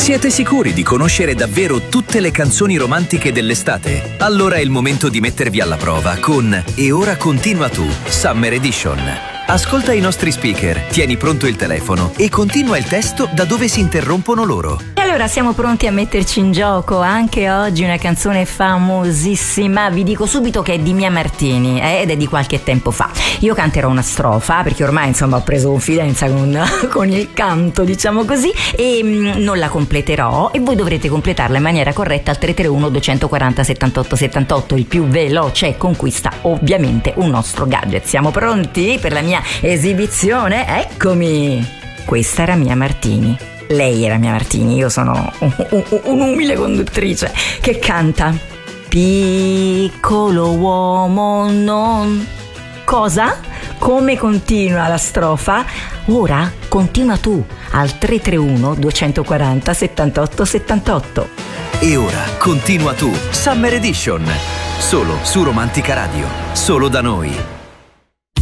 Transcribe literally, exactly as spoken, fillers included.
Siete sicuri di conoscere davvero tutte le canzoni romantiche dell'estate? Allora è il momento di mettervi alla prova con E ora continua tu, Summer Edition. Ascolta i nostri speaker, tieni pronto il telefono e continua il testo da dove si interrompono loro. E allora siamo pronti a metterci in gioco anche oggi una canzone famosissima. Vi dico subito che è di Mia Martini eh, ed è di qualche tempo fa. Io canterò una strofa perché ormai insomma ho preso confidenza con, con il canto, diciamo così, e mh, non la completerò e voi dovrete completarla in maniera corretta al tre tre uno due quattro zero settantotto settantotto. Il più veloce conquista ovviamente un nostro gadget. Siamo pronti per la mia esibizione? Eccomi! Questa era Mia Martini. Lei era Mia Martini, io sono un'umile conduttrice che canta piccolo uomo non... Cosa? Come continua la strofa? Ora continua tu al tre tre uno due quattro zero settantotto settantotto. E ora continua tu, Summer Edition. Solo su Romantica Radio. Solo da noi.